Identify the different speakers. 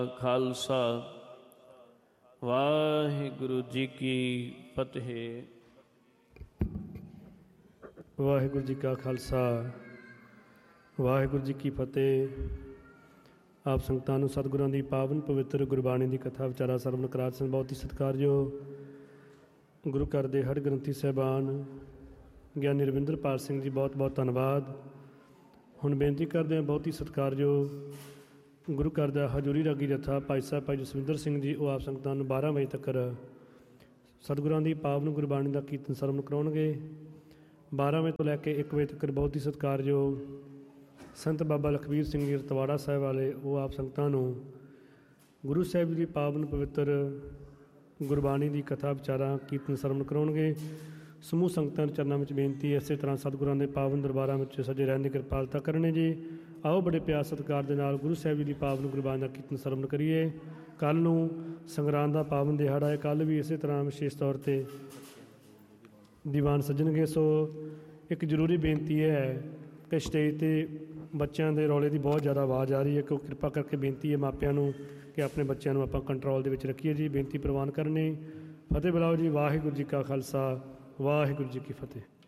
Speaker 1: ਖਾਲਸਾ ਵਾਹਿਗੁਰੂ ਜੀ ਕੀ ਫਤਿਹ।
Speaker 2: ਵਾਹਿਗੁਰੂ ਜੀ ਕਾ ਖਾਲਸਾ ਵਾਹਿਗੁਰੂ ਜੀ ਕੀ ਫਤਿਹ। ਆਪ ਸੰਗਤਾਂ ਨੂੰ ਸਤਿਗੁਰਾਂ ਦੀ ਪਾਵਨ ਪਵਿੱਤਰ ਗੁਰਬਾਣੀ ਦੀ ਕਥਾ ਵਿਚਾਰਾ ਸਰਵਣ ਕਰਾਤ ਸਿੰਘ ਬਹੁਤ ਹੀ ਸਤਿਕਾਰਯੋਗ ਗੁਰੂ ਘਰ ਦੇ ਹਰ ਗ੍ਰੰਥੀ ਸਾਹਿਬਾਨ ਗਿਆਨੀ ਰਵਿੰਦਰਪਾਲ ਸਿੰਘ ਜੀ, ਬਹੁਤ ਬਹੁਤ ਧੰਨਵਾਦ। ਹੁਣ ਬੇਨਤੀ ਕਰਦੇ ਹਾਂ ਬਹੁਤ ਹੀ ਸਤਿਕਾਰਯੋਗ ਗੁਰੂ ਘਰ ਦਾ ਹਜ਼ੂਰੀ ਰਾਗੀ ਜੱਥਾ ਭਾਈ ਸਾਹਿਬ ਭਾਈ ਜਸਵਿੰਦਰ ਸਿੰਘ ਜੀ, ਉਹ ਆਪ ਸੰਗਤਾਂ ਨੂੰ 12 ਵਜੇ ਤੱਕ ਸਤਿਗੁਰਾਂ ਦੀ ਪਾਵਨ ਗੁਰਬਾਣੀ ਦਾ ਕੀਰਤਨ ਸਰਵਣ ਕਰਾਉਣਗੇ। 12 ਵਜੇ ਤੋਂ ਲੈ ਕੇ 1 ਵਜੇ ਤੱਕ ਬਹੁਤ ਹੀ ਸਤਿਕਾਰਯੋਗ ਸੰਤ ਬਾਬਾ ਲਖਬੀਰ ਸਿੰਘ ਜੀ ਰਤਵਾੜਾ ਸਾਹਿਬ ਵਾਲੇ, ਉਹ ਆਪ ਸੰਗਤਾਂ ਨੂੰ ਗੁਰੂ ਸਾਹਿਬ ਦੀ ਪਾਵਨ ਪਵਿੱਤਰ ਗੁਰਬਾਣੀ ਦੀ ਕਥਾ ਵਿਚਾਰਾ ਕੀਰਤਨ ਸਰਵਣ ਕਰਾਉਣਗੇ। ਸਮੂਹ ਸੰਗਤਾਂ ਦੇ ਚਰਨਾਂ ਵਿੱਚ ਬੇਨਤੀ ਹੈ, ਇਸੇ ਤਰ੍ਹਾਂ ਸਤਿਗੁਰਾਂ ਦੇ ਪਾਵਨ ਦਰਬਾਰਾਂ ਵਿੱਚ ਸਜੇ ਰਹਿਣ ਦੀ ਕਿਰਪਾਲਤਾ ਕਰਨੀ ਜੀ। ਆਓ ਬੜੇ ਪਿਆਰ ਸਤਿਕਾਰ ਦੇ ਨਾਲ ਗੁਰੂ ਸਾਹਿਬ ਜੀ ਦੀ ਪਾਵਨ ਗੁਰਬਾਣੀ ਦਾ ਕੀਰਤਨ ਸਰਵਣ ਕਰੀਏ। ਕੱਲ੍ਹ ਨੂੰ ਸੰਗਰਾਂਦ ਦਾ ਪਾਵਨ ਦਿਹਾੜਾ ਹੈ, ਕੱਲ੍ਹ ਵੀ ਇਸੇ ਤਰ੍ਹਾਂ ਵਿਸ਼ੇਸ਼ ਤੌਰ 'ਤੇ ਦੀਵਾਨ ਸੱਜਣਗੇ। ਸੋ ਇੱਕ ਜ਼ਰੂਰੀ ਬੇਨਤੀ ਹੈ ਕਿ ਸਟੇਜ 'ਤੇ ਬੱਚਿਆਂ ਦੇ ਰੌਲੇ ਦੀ ਬਹੁਤ ਜ਼ਿਆਦਾ ਆਵਾਜ਼ ਆ ਰਹੀ ਹੈ, ਕਿਉਂਕਿ ਕਿਰਪਾ ਕਰਕੇ ਬੇਨਤੀ ਹੈ ਮਾਪਿਆਂ ਨੂੰ ਕਿ ਆਪਣੇ ਬੱਚਿਆਂ ਨੂੰ ਆਪਾਂ ਕੰਟਰੋਲ ਦੇ ਵਿੱਚ ਰੱਖੀਏ ਜੀ। ਬੇਨਤੀ ਪ੍ਰਵਾਨ ਕਰਨੀ। ਫਤਿਹ ਬੁਲਾਓ ਜੀ। ਵਾਹਿਗੁਰੂ ਜੀ ਕਾ ਖਾਲਸਾ ਵਾਹਿਗੁਰੂ ਜੀ ਕੀ ਫਤਿਹ।